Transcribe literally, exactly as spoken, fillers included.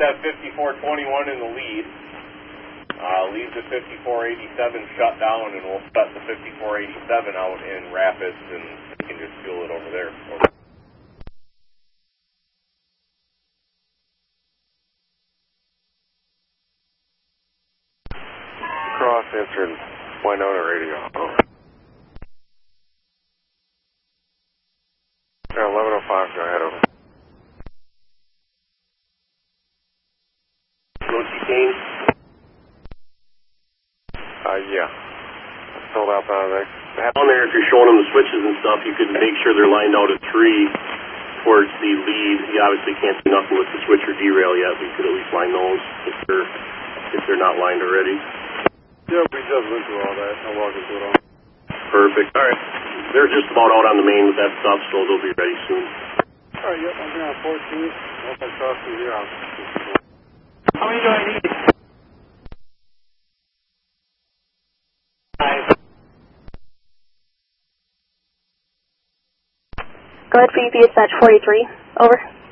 have fifty-four twenty-one in the lead. Uh, leaves at fifty-four eighty-seven shut down, and we'll set the fifty-four eighty-seven out in Rapids, and we can just fuel it over there. Over. Cross answering Winona radio. Over. Yeah, eleven oh five, go ahead, over. Hello, Chicane. Uh, yeah. Sold out down there. On there, if you're showing them the switches and stuff, you could make sure they're lined out at three towards the lead. You obviously can't do nothing with the switch or derail yet, but you could at least line those if they're, if they're not lined already. Yeah, we just went through all that. I'll walk into it all. Perfect. All right. They're just about out on the main with that stuff, so they'll be ready soon. All right, yep, I'm here on fourteen. Once I cross through here, I'll... How many do I need? Five. Go ahead for U P S batch forty-three. Over.